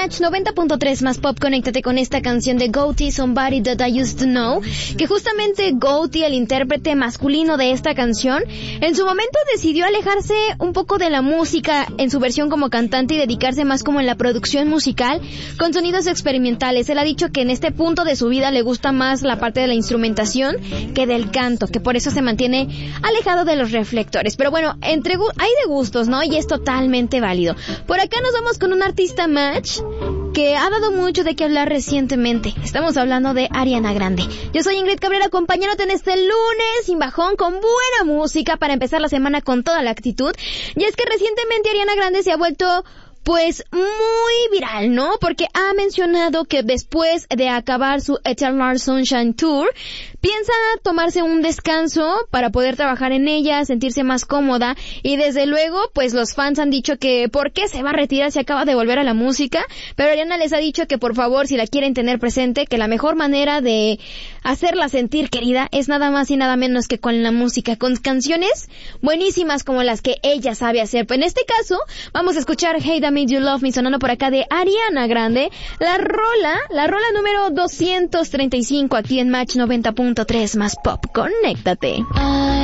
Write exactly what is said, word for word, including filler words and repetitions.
Match noventa punto tres más pop, conéctate con esta canción de Goatee, Somebody That I Used to Know, que justamente Goatee, el intérprete masculino de esta canción, en su momento decidió alejarse un poco de la música en su versión como cantante y dedicarse más como en la producción musical con sonidos experimentales. Él ha dicho que en este punto de su vida le gusta más la parte de la instrumentación que del canto, que por eso se mantiene alejado de los reflectores. Pero bueno, entre gu- hay de gustos, ¿no? Y es totalmente válido. Por acá nos vamos con un artista match que ha dado mucho de qué hablar recientemente. Estamos hablando de Ariana Grande. Yo soy Ingrid Cabrera, acompañándote en este lunes sin bajón, con buena música para empezar la semana con toda la actitud. Y es que recientemente Ariana Grande se ha vuelto pues muy viral, ¿no? Porque ha mencionado que después de acabar su Eternal Sunshine Tour, piensa tomarse un descanso para poder trabajar en ella, sentirse más cómoda, y desde luego, pues los fans han dicho que ¿por qué se va a retirar si acaba de volver a la música? Pero Ariana les ha dicho que por favor, si la quieren tener presente, que la mejor manera de hacerla sentir querida es nada más y nada menos que con la música, con canciones buenísimas como las que ella sabe hacer. Pues en este caso, vamos a escuchar Hey That Made You Love Me, sonando por acá de Ariana Grande, la rola, la rola número doscientos treinta y cinco aquí en Match noventa punto tres más pop, conéctate.